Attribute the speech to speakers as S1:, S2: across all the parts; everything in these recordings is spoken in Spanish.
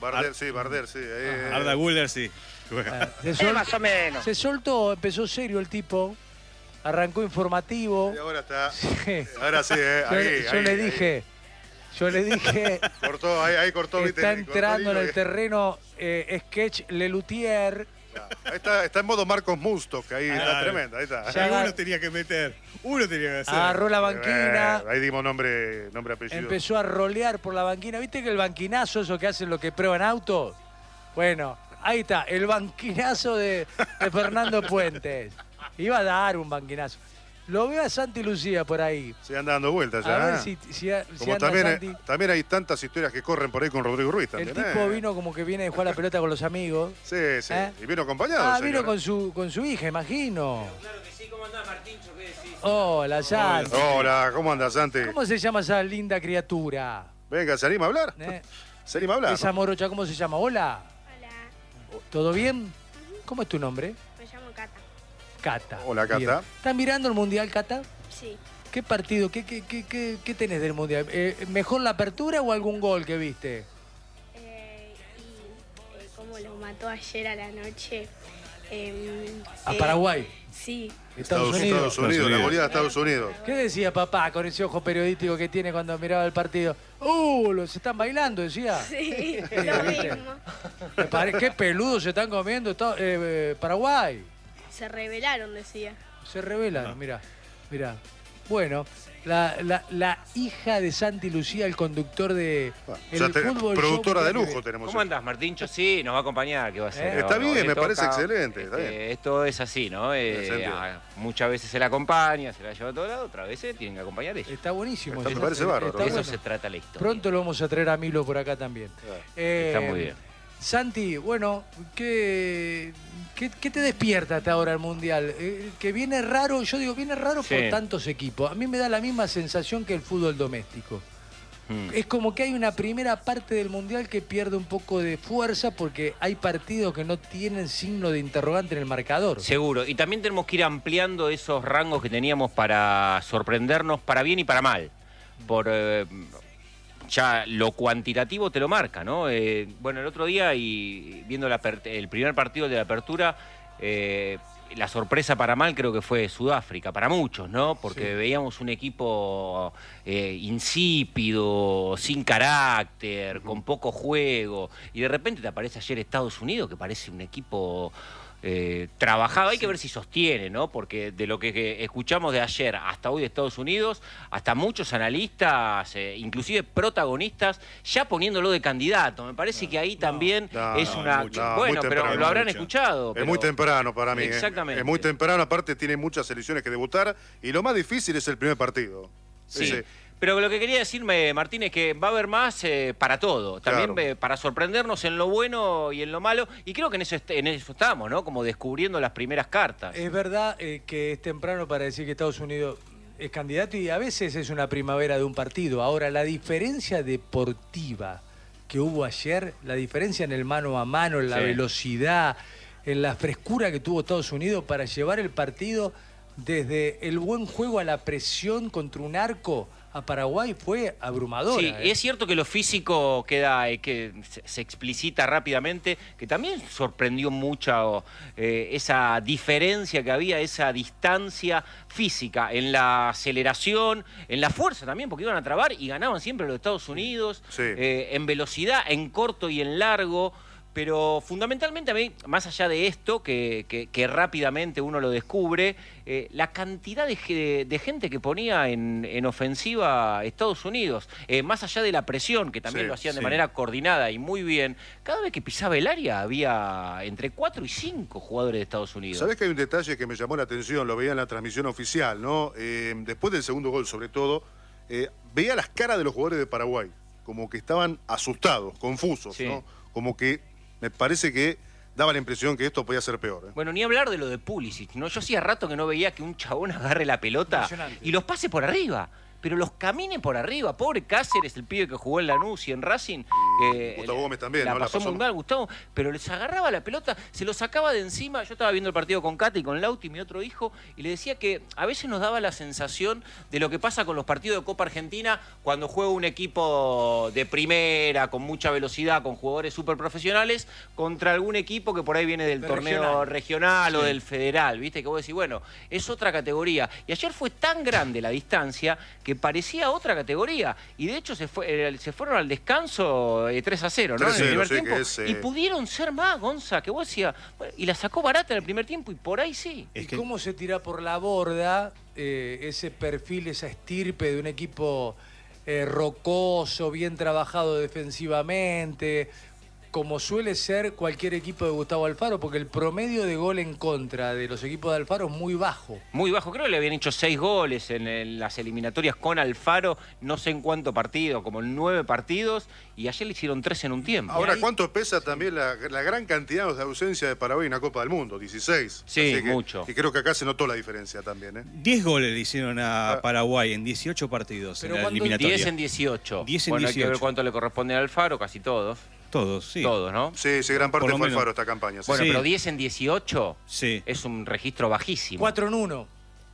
S1: Barder, sí.
S2: Arda Güler, sí.
S3: Más o menos.
S4: Se soltó, empezó serio el tipo, arrancó informativo.
S1: Y ahora está.
S4: Sí.
S1: Ahora sí,
S4: Yo le dije,
S1: cortó, ahí cortó, viste.
S4: está
S1: cortó
S4: entrando en
S1: hilo,
S4: el terreno sketch Lelutier.
S1: Ahí está en modo Marcos Mustok, ahí está tremendo, ahí está.
S4: Ya
S2: Uno tenía que meter, uno tenía que hacer.
S4: Agarró la banquina.
S1: Ahí dimos nombre, apellido.
S4: Empezó a rolear por la banquina. ¿Viste que el banquinazo, eso que hacen los que prueban autos? Bueno, ahí está, el banquinazo de Fernando Puentes. Iba a dar un banquinazo. Lo veo a Santi Lucía por ahí.
S1: Se anda dando vueltas ya.
S4: A ver si
S1: Como
S4: anda Santi.
S1: también hay tantas historias que corren por ahí con Rodrigo Ruiz también.
S4: El tipo vino como que viene a jugar la pelota con los amigos.
S1: Sí. Y vino acompañado.
S4: Vino con su hija, imagino.
S5: Claro que sí, ¿cómo andás, Martincho? ¿Qué decís?
S4: Hola, Santi.
S1: Hola, ¿cómo andas, Santi?
S4: ¿Cómo se llama esa linda criatura?
S1: Venga, ¿se anima a hablar? ¿Se anima a hablar?
S4: Esa morocha, ¿cómo se llama? Hola.
S6: Hola,
S4: ¿Todo bien? ¿Cómo es tu nombre?
S6: me llamo Cata.
S4: Cata.
S1: Hola, Cata.
S4: Bien. ¿Estás mirando el Mundial, Cata?
S6: Sí.
S4: ¿Qué partido? ¿Qué tenés del Mundial? ¿Mejor la apertura o algún gol que viste?
S6: Cómo los mató ayer a la noche.
S4: ¿A Paraguay?
S6: Sí.
S4: Estados Unidos.
S1: La goleada de Estados Unidos.
S4: ¿Qué decía papá con ese ojo periodístico que tiene cuando miraba el partido? Los están bailando, decía.
S6: Sí,
S4: Sí,
S6: lo
S4: ¿viste?
S6: mismo.
S4: Qué peludos se están comiendo Paraguay.
S6: Se rebelaron, decía.
S4: Se revelan, mirá. Bueno, la hija de Santi Lucía, el conductor de fútbol.
S1: Productora
S4: show
S1: de lujo tenemos.
S5: ¿Cómo andás, Martincho? Sí, nos va a acompañar, ¿qué va a ser?
S1: Está bien, me parece
S5: toca,
S1: excelente. Está bien.
S5: Esto es así, ¿no? Muchas veces se la acompaña, se la lleva a todos lados, otras veces tienen que acompañar ella.
S4: Está buenísimo.
S1: Me parece bárbaro.
S5: De eso
S4: bueno.
S5: se trata la historia.
S4: Pronto lo vamos a traer a Milo por acá también.
S5: Está muy bien.
S4: Santi, bueno, ¿qué te despierta hasta ahora el Mundial? Que viene raro, yo digo, viene raro
S5: Sí.
S4: por tantos equipos. A mí me da la misma sensación que el fútbol doméstico. Es como que hay una primera parte del Mundial que pierde un poco de fuerza porque hay partidos que no tienen signo de interrogante en el marcador.
S5: Seguro. Y también tenemos que ir ampliando esos rangos que teníamos para sorprendernos para bien y para mal. Ya lo cuantitativo te lo marca, ¿no? Bueno, el otro día, y viendo el primer partido de la apertura, la sorpresa para mal creo que fue Sudáfrica, para muchos, ¿no? Porque veíamos un equipo insípido, sin carácter, con poco juego, y de repente te aparece ayer Estados Unidos, que parece un equipo trabajado. Hay que ver si sostiene, ¿no? Porque de lo que escuchamos de ayer hasta hoy de Estados Unidos, hasta muchos analistas, inclusive protagonistas, ya poniéndolo de candidato. Me parece que ahí también es una... bueno, pero lo habrán escuchado.
S1: Es muy temprano para mí.
S5: Exactamente.
S1: Es muy temprano, aparte tiene muchas selecciones que debutar y lo más difícil es el primer partido.
S5: Sí. Pero lo que quería decirme, Martín, es que va a haber más para todo. También para sorprendernos en lo bueno y en lo malo. Y creo que en eso estamos, ¿no? Como descubriendo las primeras cartas.
S4: Es verdad que es temprano para decir que Estados Unidos es candidato y a veces es una primavera de un partido. Ahora, la diferencia deportiva que hubo ayer, la diferencia en el mano a mano, en la velocidad, en la frescura que tuvo Estados Unidos para llevar el partido desde el buen juego a la presión contra un arco a Paraguay fue abrumadora.
S5: Sí, es cierto que lo físico queda, que se explicita rápidamente, que también sorprendió mucho esa diferencia que había, esa distancia física en la aceleración, en la fuerza también, porque iban a trabar y ganaban siempre los Estados Unidos, en velocidad, en corto y en largo. Pero fundamentalmente a mí, más allá de esto, que rápidamente uno lo descubre, la cantidad de gente que ponía en ofensiva Estados Unidos, más allá de la presión, que también lo hacían de manera coordinada y muy bien, cada vez que pisaba el área había entre 4 y 5 jugadores de Estados Unidos.
S1: ¿Sabés que hay un detalle que me llamó la atención? Lo veía en la transmisión oficial, ¿no? Después del segundo gol, sobre todo, veía las caras de los jugadores de Paraguay, como que estaban asustados, confusos, ¿no? Como que me parece que daba la impresión que esto podía ser peor.
S5: Bueno, ni hablar de lo de Pulisic, ¿no? Yo hacía rato que no veía que un chabón agarre la pelota y los pase por arriba. pero los camine por arriba. Pobre Cáceres, el pibe que jugó en Lanús y en Racing.
S1: Gustavo Gómez también,
S5: la
S1: ¿no?
S5: pasó muy mal, Gustavo, pero les agarraba la pelota, se lo sacaba de encima. Yo estaba viendo el partido con Cata y con Lauti, mi otro hijo, y le decía que a veces nos daba la sensación de lo que pasa con los partidos de Copa Argentina cuando juega un equipo de primera, con mucha velocidad, con jugadores súper profesionales, contra algún equipo que por ahí viene del torneo regional o del federal, ¿viste? Que vos decís, bueno, es otra categoría. Y ayer fue tan grande la distancia que parecía otra categoría. Y de hecho se fueron al descanso 3-0, ¿no? En el primer tiempo. Y pudieron ser más, Gonza, que vos decías, bueno, y la sacó barata en el primer tiempo y por ahí sí.
S4: ¿Y cómo se tira por la borda ese perfil, esa estirpe de un equipo rocoso, bien trabajado defensivamente, como suele ser cualquier equipo de Gustavo Alfaro, porque el promedio de gol en contra de los equipos de Alfaro es muy bajo.
S5: Muy bajo, creo que le habían hecho 6 goles en las eliminatorias con Alfaro, no sé en cuánto partido, como en 9 partidos, y ayer le hicieron 3 en un tiempo.
S1: Ahora, ¿cuánto pesa también la gran cantidad de ausencia de Paraguay en la Copa del Mundo? 16.
S5: Sí, mucho.
S1: Y creo que acá se notó la diferencia también, ¿eh?
S2: 10 goles le hicieron a Paraguay en 18 partidos.
S4: Pero
S2: en la eliminatoria.
S5: 10 en 18.
S2: 10 en
S5: bueno,
S2: 18.
S5: hay que ver cuánto le corresponde a Alfaro, casi todos.
S2: Todos, sí.
S5: Todos, ¿no?
S1: Sí, gran parte fue Alfaro esta campaña.
S5: Bueno,
S2: sí.
S5: pero 10 en 18
S2: sí.
S5: Es un registro bajísimo.
S4: 4 en 1.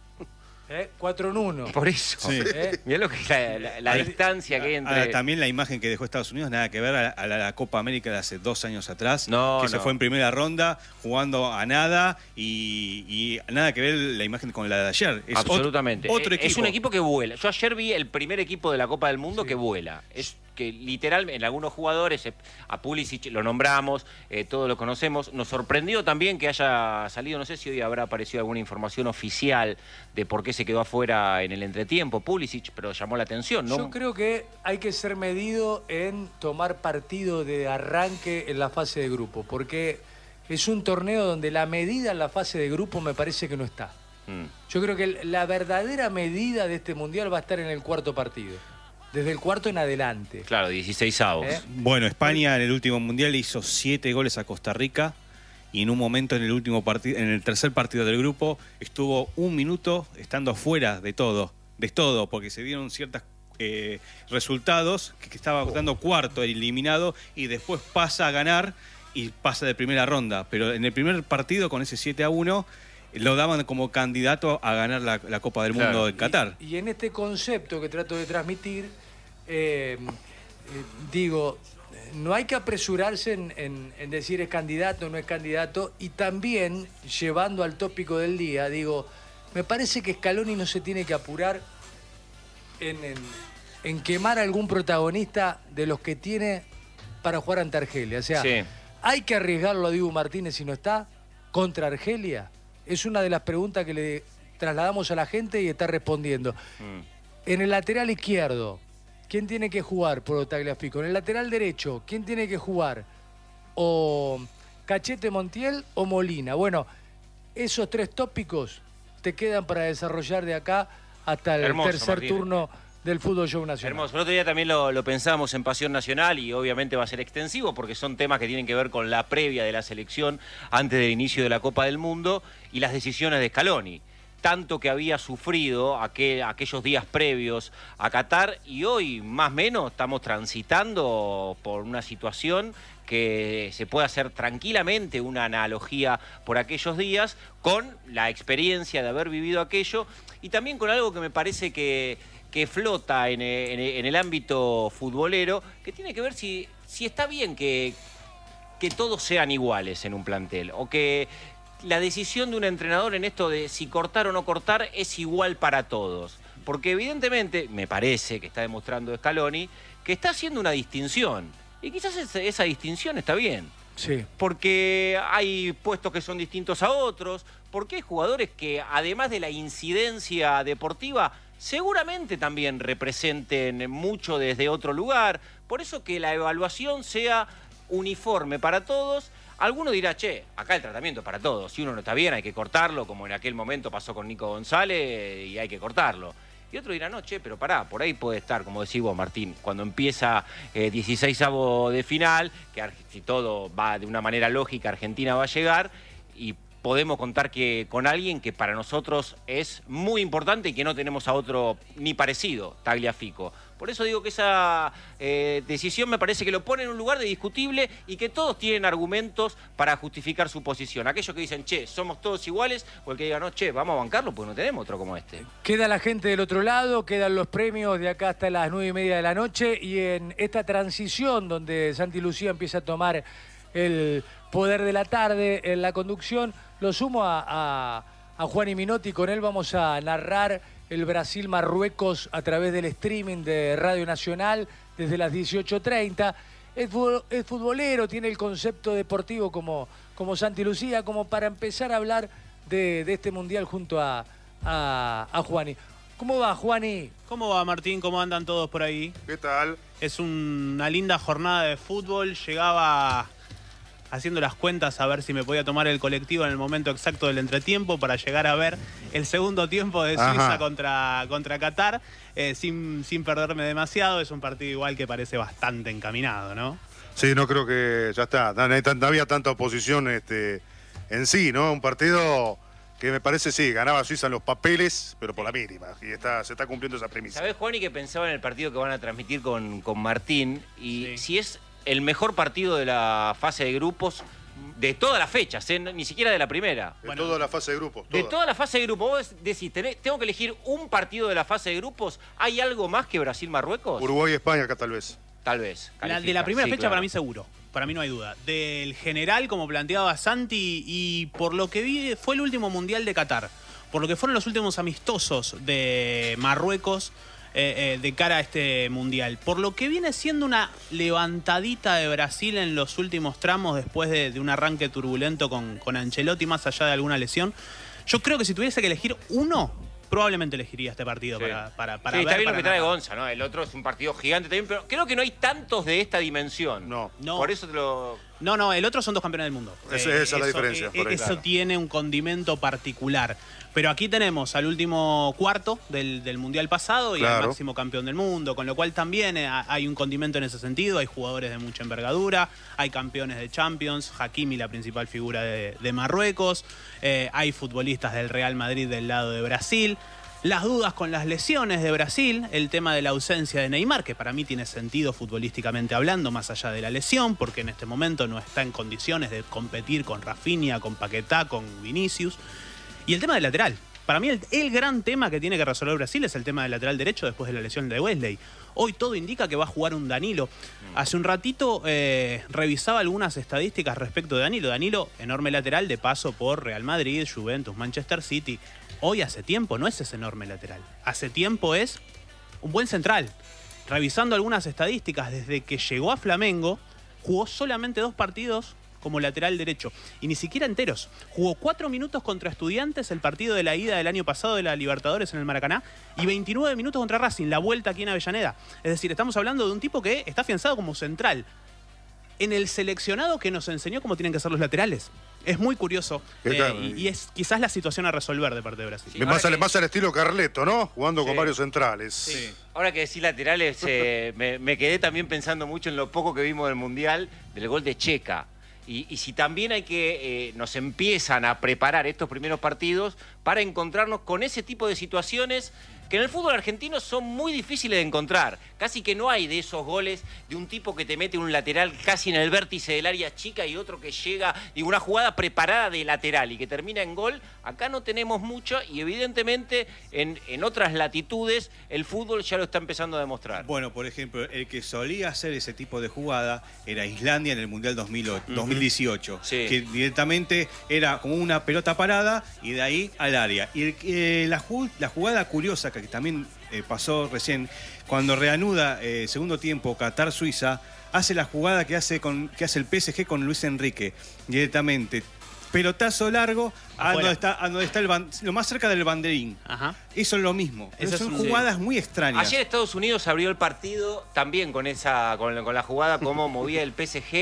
S4: 4 en 1.
S5: Por eso.
S2: Sí.
S5: Mirá lo que es la distancia que hay entre...
S2: Ahora, también la imagen que dejó Estados Unidos, nada que ver a la Copa América de hace 2 años atrás, se fue en primera ronda jugando a nada y nada que ver la imagen con la de ayer. Es
S5: absolutamente.
S2: Otro equipo.
S5: Es un equipo que vuela. Yo ayer vi el primer equipo de la Copa del Mundo que vuela. Es que literalmente en algunos jugadores, a Pulisic lo nombramos, todos lo conocemos. Nos sorprendió también que haya salido, no sé si hoy habrá aparecido alguna información oficial de por qué se quedó afuera en el entretiempo Pulisic, pero llamó la atención, ¿no?
S4: Yo creo que hay que ser medido en tomar partido de arranque en la fase de grupo, porque es un torneo donde la medida en la fase de grupo me parece que no está. Yo creo que la verdadera medida de este Mundial va a estar en el cuarto partido. Desde el cuarto en adelante.
S5: Claro, 16avos.
S2: Bueno, España en el último Mundial hizo 7 goles a Costa Rica y en un momento en el último partido, en el tercer partido del grupo, estuvo 1 minuto estando fuera de todo, porque se dieron ciertos resultados que estaba dando cuarto eliminado y después pasa a ganar y pasa de primera ronda. Pero en el primer partido con ese 7-1 lo daban como candidato a ganar la Copa del Mundo en Qatar.
S4: Y en este concepto que trato de transmitir, digo, no hay que apresurarse en decir es candidato o no es candidato, y también, llevando al tópico del día, digo, me parece que Scaloni no se tiene que apurar en quemar a algún protagonista de los que tiene para jugar ante Argelia. O sea, ¿hay que arriesgarlo a Dibu Martínez si no está contra Argelia? Es una de las preguntas que le trasladamos a la gente y está respondiendo. En el lateral izquierdo, ¿quién tiene que jugar por Tagliafico? En el lateral derecho, ¿quién tiene que jugar? ¿O Cachete Montiel o Molina? Bueno, esos 3 tópicos te quedan para desarrollar de acá hasta el tercer turno del Fútbol Show Nacional.
S5: Hermoso. El otro día también lo pensamos en Pasión Nacional y obviamente va a ser extensivo porque son temas que tienen que ver con la previa de la selección antes del inicio de la Copa del Mundo y las decisiones de Scaloni. Tanto que había sufrido aquellos días previos a Qatar y hoy más o menos estamos transitando por una situación que se puede hacer tranquilamente una analogía por aquellos días con la experiencia de haber vivido aquello y también con algo que me parece que flota en el ámbito futbolero, que tiene que ver si está bien que todos sean iguales en un plantel, o que la decisión de un entrenador en esto de si cortar o no cortar es igual para todos. Porque evidentemente, me parece que está demostrando Scaloni, que está haciendo una distinción. Y quizás esa distinción está bien.
S4: Sí.
S5: Porque hay puestos que son distintos a otros, porque hay jugadores que además de la incidencia deportiva seguramente también representen mucho desde otro lugar. Por eso que la evaluación sea uniforme para todos. Alguno dirá, che, acá el tratamiento es para todos. Si uno no está bien hay que cortarlo, como en aquel momento pasó con Nico González, y hay que cortarlo. Y otro dirá, no, che, pero pará, por ahí puede estar, como decís vos, Martín, cuando empieza 16avos de final, que si todo va de una manera lógica, Argentina va a llegar, y podemos contar con alguien que para nosotros es muy importante y que no tenemos a otro ni parecido, Tagliafico. Por eso digo que esa decisión me parece que lo pone en un lugar de discutible y que todos tienen argumentos para justificar su posición. Aquellos que dicen, che, somos todos iguales, o el que diga, no, che, vamos a bancarlo porque no tenemos otro como este.
S4: Queda la gente del otro lado, quedan los premios de acá hasta las 9:30 de la noche, y en esta transición donde Santi Lucía empieza a tomar el poder de la tarde en la conducción, lo sumo a Juan y Minotti. Con él vamos a narrar el Brasil-Marruecos a través del streaming de Radio Nacional desde las 18:30. Es futbolero, tiene el concepto deportivo como Santi Lucía, como para empezar a hablar de este mundial junto a Juani. ¿Cómo va, Juani?
S7: ¿Cómo va, Martín? ¿Cómo andan todos por ahí?
S1: ¿Qué tal?
S7: Es una linda jornada de fútbol. Llegaba haciendo las cuentas a ver si me podía tomar el colectivo en el momento exacto del entretiempo para llegar a ver el segundo tiempo de Suiza contra Qatar, sin perderme demasiado. Es un partido igual que parece bastante encaminado, ¿no?
S1: Sí, no creo que ya está. No había tanta oposición en sí, ¿no? Un partido que me parece, sí, ganaba Suiza en los papeles, pero por la mínima. Y se está cumpliendo esa premisa.
S5: ¿Sabés, Juan, y que pensaba en el partido que van a transmitir con Martín? Y si es el mejor partido de la fase de grupos de todas las fechas, ni siquiera de la primera.
S1: De toda la fase de grupos.
S5: De toda la fase de grupos. Vos decís, tengo que elegir un partido de la fase de grupos. ¿Hay algo más que Brasil-Marruecos?
S1: Uruguay y España acá tal vez.
S5: Tal vez.
S7: De la primera fecha, claro. Para mí seguro. Para mí no hay duda. Del general, como planteaba Santi, y por lo que vi, fue el último mundial de Qatar. Por lo que fueron los últimos amistosos de Marruecos de cara a este mundial. Por lo que viene siendo una levantadita de Brasil en los últimos tramos después de un arranque turbulento con Ancelotti, más allá de alguna lesión. Yo creo que si tuviese que elegir uno, probablemente elegiría este partido para ver.
S5: Está bien lo que trae Gonza, ¿no? El otro es un partido gigante también, pero creo que no hay tantos de esta dimensión.
S1: No.
S5: Por eso te lo...
S7: No, el otro son dos campeones del mundo.
S1: Esa es la diferencia.
S7: Eso tiene un condimento particular. Pero aquí tenemos al último cuarto del Mundial pasado y al máximo campeón del mundo, con lo cual también hay un condimento en ese sentido. Hay jugadores de mucha envergadura, hay campeones de Champions, Hakimi, la principal figura de Marruecos, hay futbolistas del Real Madrid del lado de Brasil. Las dudas con las lesiones de Brasil, el tema de la ausencia de Neymar, que para mí tiene sentido futbolísticamente hablando, más allá de la lesión, porque en este momento no está en condiciones de competir con Rafinha, con Paquetá, con Vinicius. Y el tema del lateral. Para mí el gran tema que tiene que resolver Brasil es el tema del lateral derecho después de la lesión de Wesley. Hoy todo indica que va a jugar un Danilo. Hace un ratito revisaba algunas estadísticas respecto de Danilo. Danilo, enorme lateral de paso por Real Madrid, Juventus, Manchester City. Hoy hace tiempo no es ese enorme lateral. Hace tiempo es un buen central. Revisando algunas estadísticas, desde que llegó a Flamengo, jugó solamente 2 partidos como lateral derecho. Y ni siquiera enteros. Jugó 4 minutos contra Estudiantes, el partido de la ida del año pasado de la Libertadores en el Maracaná, y 29 minutos contra Racing, la vuelta aquí en Avellaneda. Es decir, estamos hablando de un tipo que está afianzado como central en el seleccionado que nos enseñó cómo tienen que ser los laterales. Es muy curioso y es quizás la situación a resolver de parte de Brasil.
S1: Sí, más al estilo Carleto, ¿no? Jugando con varios centrales.
S5: Sí. Ahora que decís laterales, me quedé también pensando mucho en lo poco que vimos del Mundial, del gol de Checa. Y si también hay que nos empiezan a preparar estos primeros partidos para encontrarnos con ese tipo de situaciones que en el fútbol argentino son muy difíciles de encontrar. Casi que no hay de esos goles de un tipo que te mete un lateral casi en el vértice del área chica y otro que llega y una jugada preparada de lateral y que termina en gol. Acá no tenemos mucho y evidentemente en otras latitudes el fútbol ya lo está empezando a demostrar.
S2: Bueno, por ejemplo, el que solía hacer ese tipo de jugada era Islandia en el Mundial 2018, que directamente era como una pelota parada y de ahí al área. Y la jugada curiosa que también pasó recién, cuando reanuda segundo tiempo Qatar-Suiza, hace la jugada que hace el PSG con Luis Enrique, directamente. Pelotazo largo a donde está lo más cerca del banderín. Eso es lo mismo. Son jugadas muy extrañas.
S5: Ayer Estados Unidos abrió el partido también con la jugada, cómo movía el PSG.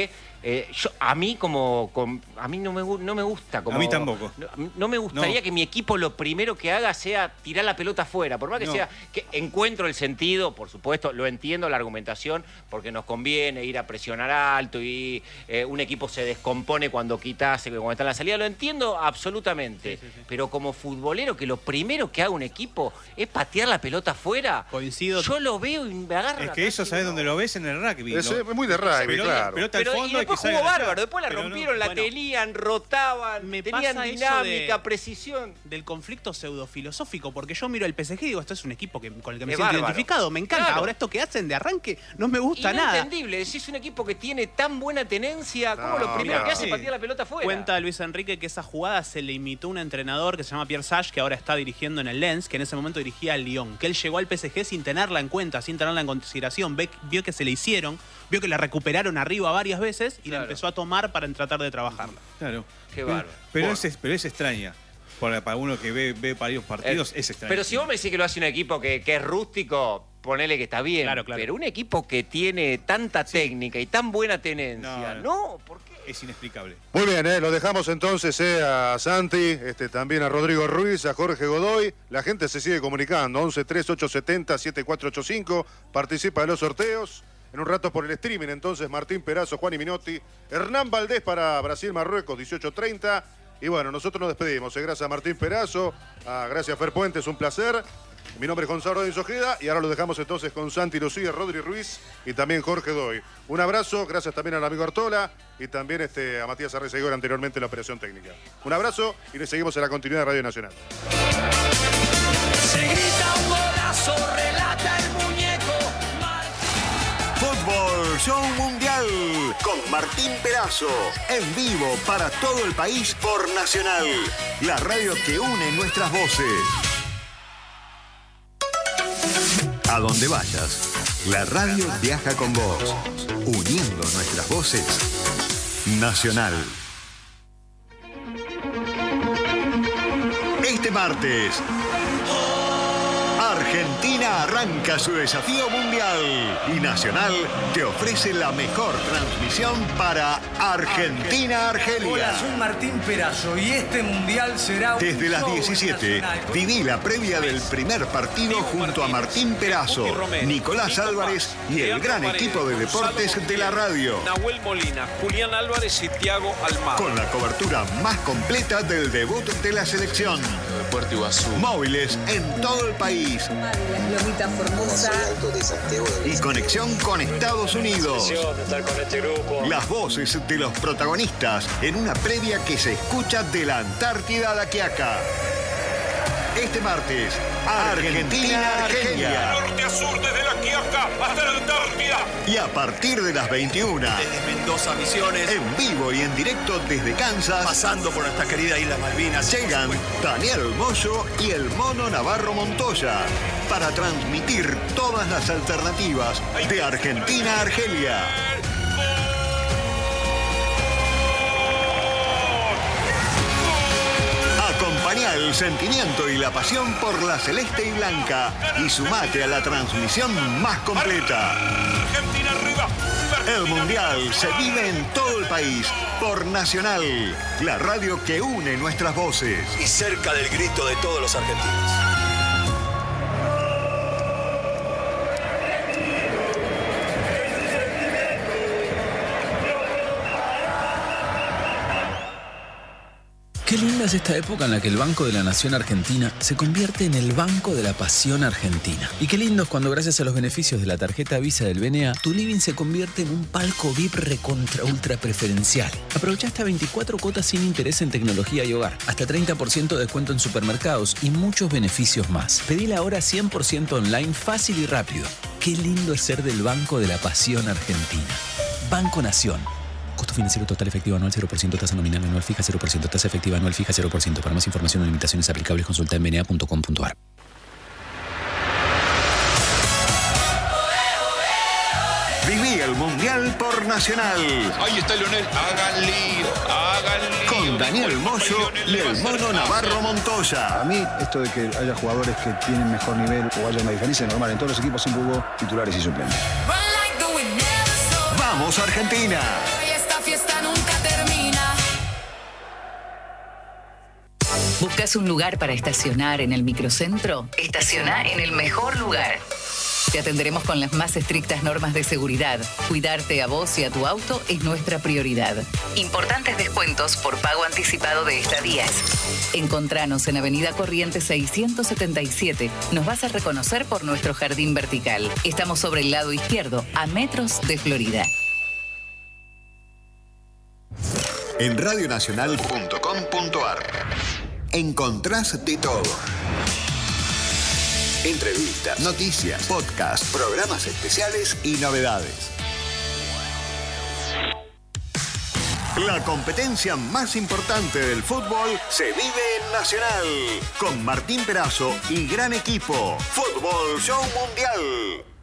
S5: A mí no me gusta.
S2: A mí tampoco.
S5: No me gustaría que mi equipo lo primero que haga sea tirar la pelota afuera. Por más que sea, que encuentro el sentido, por supuesto, lo entiendo la argumentación, porque nos conviene ir a presionar alto y un equipo se descompone cuando está en la salida. Lo entiendo absolutamente. Sí. Pero como futbolero, que lo primero que haga un equipo es patear la pelota afuera.
S7: Coincido.
S5: Yo lo veo y me agarro.
S2: Es que eso, ¿sabes dónde lo ves? En el rugby.
S1: Es muy de rugby, claro.
S2: Pelota al fondo,
S5: y después jugó bárbaro. Después la rompieron, tenían, rotaban, tenían dinámica, precisión.
S7: Del conflicto pseudofilosófico, porque yo miro el PSG y digo, esto es un equipo con el que me siento identificado, me encanta. Claro. Ahora esto que hacen de arranque no me gusta nada.
S5: Inentendible, si es un equipo que tiene tan buena tenencia, ¿cómo lo primero que hace es patear la pelota afuera?
S7: Cuenta Luis Enrique que esa jugada se le imitó un entrenador que se llama Pierre Sage, que ahora está dirigiendo en el Lens, que en ese momento dirigía al Lyon, que él llegó al PSG sin tenerla en cuenta, sin tenerla en consideración, vio que se le hicieron, vio que la recuperaron arriba varias veces y la empezó a tomar para tratar de trabajarla.
S2: Claro.
S5: Qué bárbaro.
S2: Pero es extraña. Para uno que ve varios partidos es extraño.
S5: Pero si vos me decís que lo hace un equipo que es rústico, ponele que está bien.
S7: Claro.
S5: Pero un equipo que tiene tanta técnica y tan buena tenencia, ¿no? ¿Por qué?
S2: Es inexplicable.
S1: Muy bien, lo dejamos entonces a Santi, también a Rodrigo Ruiz, a Jorge Godoy. La gente se sigue comunicando, 11-3870-7485. Participa de los sorteos. En un rato por el streaming, entonces, Martín Perazo, Juan Minotti, Hernán Valdés para Brasil-Marruecos, 18:30. Y bueno, nosotros nos despedimos. Gracias a Martín Perazo, gracias a Fer Puentes, un placer. Mi nombre es Gonzalo Rodríguez Ojeda y ahora lo dejamos entonces con Santi Lucía, Rodri Ruiz y también Jorge Godoy. Un abrazo, gracias también al amigo Artola y también a Matías Arreceguor anteriormente en la operación técnica. Un abrazo y le seguimos en la continuidad de Radio Nacional.
S8: Se grita un golazo, relata el muñeco.
S9: Fútbol Show Mundial con Martín Perazo. En vivo para todo el país por Nacional. La radio que une nuestras voces. A donde vayas, la radio viaja con vos. Uniendo nuestras voces. Nacional. Este martes, Argentina arranca su desafío mundial y Nacional te ofrece la mejor transmisión para Argentina-Argelia.
S4: Hola, soy Martín Perazo y este mundial será
S9: desde las 17. Viví la previa del primer partido junto a Martín Perazo, Nicolás Álvarez y el gran equipo de deportes de la radio.
S10: Nahuel Molina, Julián Álvarez y Thiago Almada.
S9: Con la cobertura más completa del debut de la selección. Móviles en todo el país. Y conexión con Estados Unidos. Las voces de los protagonistas en una previa que se escucha de la Antártida a la Quiaca. Este martes, Argentina-Argelia.
S10: Norte a sur, desde la Quiaca hasta la Antártida.
S9: Y a partir de las 21.
S10: Desde Mendoza, Misiones.
S9: En vivo y en directo desde Kansas.
S10: Pasando por nuestra querida Isla Malvinas.
S9: Llegan Daniel Moyo y el Mono Navarro Montoya. Para transmitir todas las alternativas de Argentina-Argelia. Acompañá el sentimiento y la pasión por la celeste y blanca y sumate a la transmisión más completa.
S10: Argentina arriba.
S9: El Mundial se vive en todo el país por Nacional, la radio que une nuestras voces.
S10: Y cerca del grito de todos los argentinos.
S11: Qué linda es esta época en la que el Banco de la Nación Argentina se convierte en el Banco de la Pasión Argentina. Y qué lindo es cuando gracias a los beneficios de la tarjeta Visa del BNA, tu living se convierte en un palco VIP recontra ultra preferencial. Aprovecha hasta 24 cuotas sin interés en tecnología y hogar, hasta 30% de descuento en supermercados y muchos beneficios más. Pedila ahora 100% online, fácil y rápido. Qué lindo es ser del Banco de la Pasión Argentina. Banco Nación. Costo financiero total efectivo anual 0%, tasa nominal anual fija 0%, tasa efectiva anual fija 0%. Para más información o limitaciones aplicables consulta en bna.com.ar.
S9: Viví el Mundial por Nacional.
S10: Ahí está Leonel. Hagan lío.
S9: Con Daniel Moyo y el Mono Navarro Montoya.
S12: A mí, esto de que haya jugadores que tienen mejor nivel o haya una diferencia normal. En todos los equipos siempre hubo titulares y suplentes.
S9: ¡Vamos, Argentina!
S8: Esta fiesta
S13: ¿Buscas un lugar para estacionar en el microcentro? Estaciona en el mejor lugar. Te atenderemos con las más estrictas normas de seguridad. Cuidarte a vos y a tu auto es nuestra prioridad. Importantes descuentos por pago anticipado de estadías. Encontranos en Avenida Corrientes 677. Nos vas a reconocer por nuestro jardín vertical. Estamos sobre el lado izquierdo, a metros de Florida.
S9: En radionacional.com.ar encontrás de todo. Entrevistas, noticias, podcasts, programas especiales y novedades. La competencia más importante del fútbol se vive en Nacional. Con Martín Perazo y gran equipo. Fútbol Show Mundial.